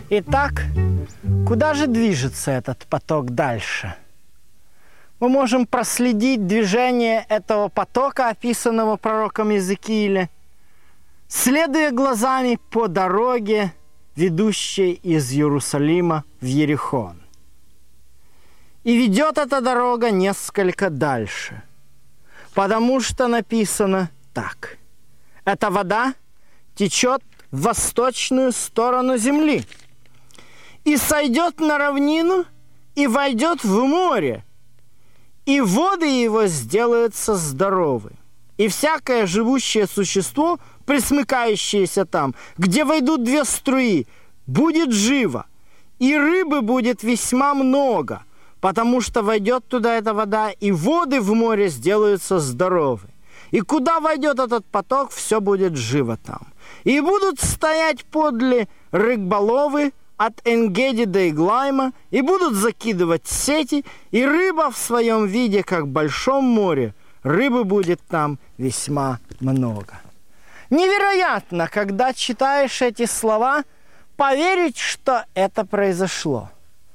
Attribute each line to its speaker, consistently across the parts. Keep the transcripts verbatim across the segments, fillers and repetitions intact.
Speaker 1: Итак, куда же движется этот поток дальше? Мы можем проследить движение этого потока, описанного пророком Иезекиилем, следуя глазами по дороге, ведущей из Иерусалима в Иерихон. И ведет эта дорога несколько дальше, потому что написано так. Эта вода течет в восточную сторону земли и сойдет на равнину и войдет в море, и воды его сделаются здоровы. И всякое живущее существо, пресмыкающееся там, где войдут две струи, будет живо, и рыбы будет весьма много, потому что войдет туда эта вода, и воды в море сделаются здоровы. И куда войдет этот поток, все будет живо там. И будут стоять подле рыболовы от Энгеди до Иглайма, и будут закидывать сети, и рыба в своем виде, как в большом море, рыбы будет там весьма много. Невероятно, когда читаешь эти слова, поверить, что это произошло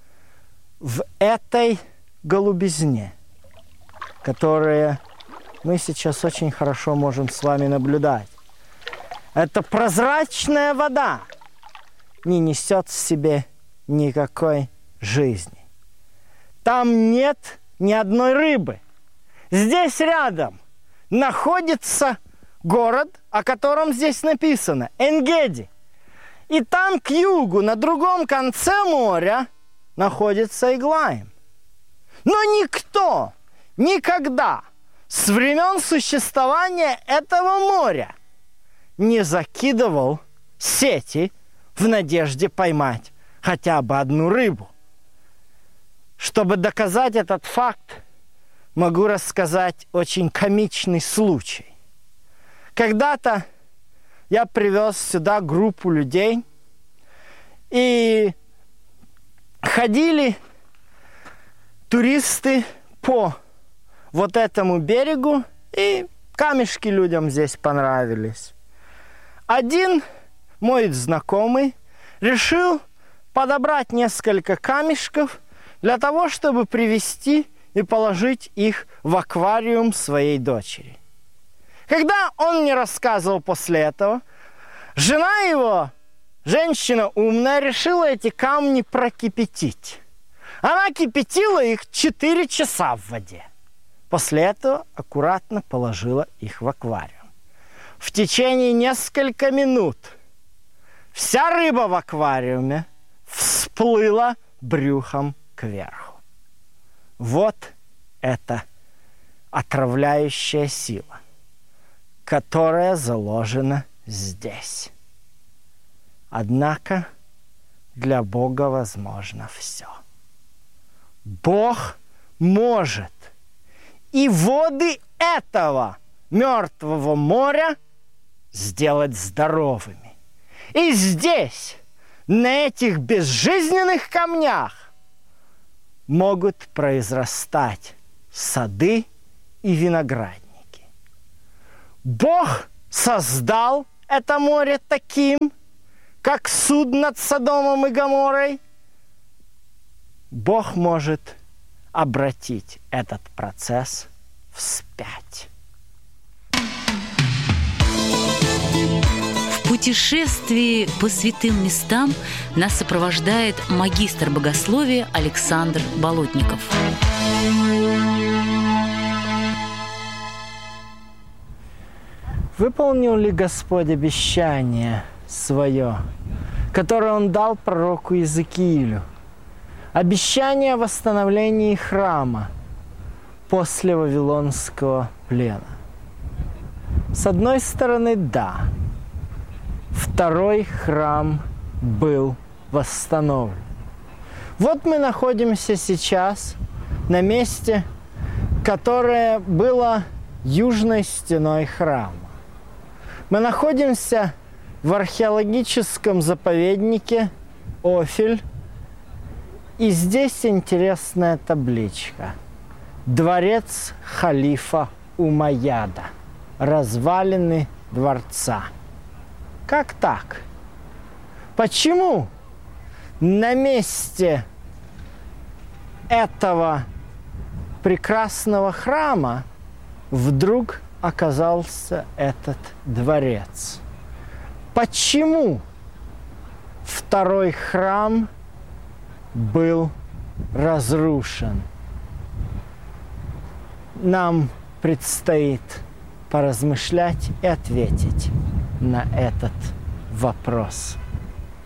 Speaker 1: в этой голубизне, которую мы сейчас очень хорошо можем с вами наблюдать. Это прозрачная вода не несет в себе никакой жизни. Там нет ни одной рыбы. Здесь рядом находится город, о котором здесь написано, Энгеди. И там к югу, на другом конце моря, находится Иглаим. Но никто никогда с времен существования этого моря не закидывал сети в надежде поймать хотя бы одну рыбу. Чтобы доказать этот факт, могу рассказать очень комичный случай. Когда-то я привез сюда группу людей, и ходили туристы по вот этому берегу, и камешки людям здесь понравились. Один мой знакомый решил подобрать несколько камешков для того, чтобы привезти и положить их в аквариум своей дочери. Когда он мне рассказывал после этого, жена его, женщина умная, решила эти камни прокипятить. Она кипятила их четыре часа в воде. После этого аккуратно положила их в аквариум. В течение нескольких минут вся рыба в аквариуме всплыла брюхом кверху. Вот это отравляющая сила, которая заложена здесь. Однако для Бога возможно все. Бог может и воды этого мертвого моря сделать здоровыми. И здесь, на этих безжизненных камнях, могут произрастать сады и виноградники. Бог создал это море таким, как суд над Содомом и Гоморрой. Бог может обратить этот процесс вспять.
Speaker 2: В путешествии по святым местам нас сопровождает магистр богословия Александр Болотников.
Speaker 1: Выполнил ли Господь обещание свое, которое Он дал пророку Иезекиилю? Обещание о восстановлении храма после Вавилонского плена. С одной стороны, да. Второй храм был восстановлен. Вот мы находимся сейчас на месте, которое было южной стеной храма. Мы находимся в археологическом заповеднике Офель. И здесь интересная табличка. Дворец халифа Умайяда. Развалины дворца. Как так? Почему на месте этого прекрасного храма вдруг оказался этот дворец. Почему второй храм был разрушен? Нам предстоит поразмышлять и ответить на этот вопрос.